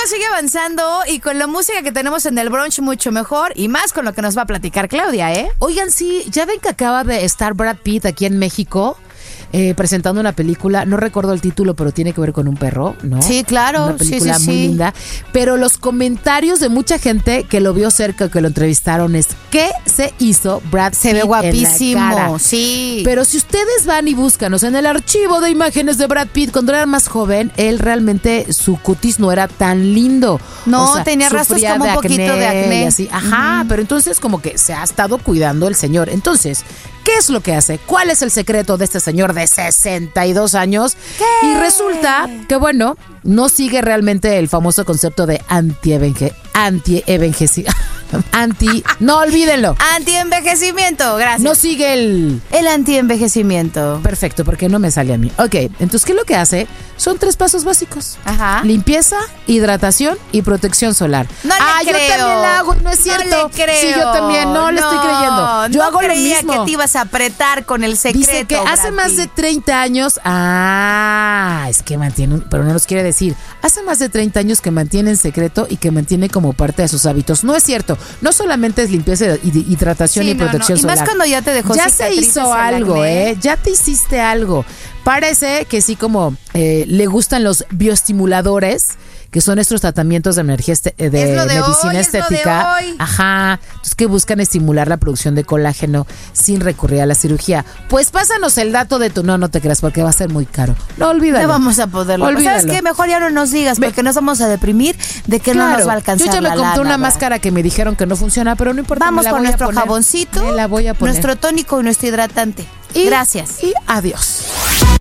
sigue avanzando y con la música que tenemos en el brunch mucho mejor y más con lo que nos va a platicar Claudia, ¿eh? Oigan, sí, ya ven que acaba de estar Brad Pitt aquí en México presentando una película, no recuerdo el título, pero tiene que ver con un perro, ¿no? Sí, claro. Una película sí, muy linda. Pero los comentarios de mucha gente que lo vio cerca, que lo entrevistaron, es ¿qué se hizo Brad Pitt? Se ve guapísimo, en la cara? sí. Pero si ustedes van y buscan, o sea, en el archivo de imágenes de Brad Pitt, cuando era más joven, él realmente, su cutis no era tan lindo. No, o sea, tenía rastros sufría como un poquito de acné. y así. Ajá, pero entonces como que se ha estado cuidando el señor. Entonces, ¿qué es lo que hace? ¿Cuál es el secreto de este señor de 62 años? ¿Qué? Y resulta que, bueno, no sigue realmente el famoso concepto de no olvídenlo. Antienvejecimiento, gracias. No sigue el antienvejecimiento. perfecto, porque no me sale a mí. Ok, entonces, ¿qué es lo que hace? Son 3 pasos básicos. Ajá. Limpieza, hidratación y protección solar. No le creo. Yo también la hago, no es cierto. No le creo. Sí, yo también, no le estoy creyendo. Yo hago lo mismo. Que te ibas a apretar con el secreto. Dice que hace más de 30 años. Es que mantiene, pero no nos quiere decir. Hace más de 30 años que mantiene en secreto y que mantiene como parte de sus hábitos. No es cierto. No solamente es limpieza, hidratación y protección solar. Y más cuando ya te dejó ya se hizo algo, ya te hiciste algo. Parece que sí, como le gustan los bioestimuladores, que son estos tratamientos de energía de medicina estética. Ajá. Entonces, que buscan estimular la producción de colágeno sin recurrir a la cirugía. Pues pásanos el dato de tu. No te creas, porque va a ser muy caro. No, olvídalo. No vamos a poderlo. Olvídalo. ¿Sabes qué? Mejor ya no nos digas, porque nos vamos a deprimir de que no nos va a alcanzar. Yo ya me compré lana, una máscara que me dijeron que no funciona, pero no importa. Vamos con nuestro jaboncito, me la voy a poner. nuestro tónico y nuestro hidratante. Gracias. Y adiós.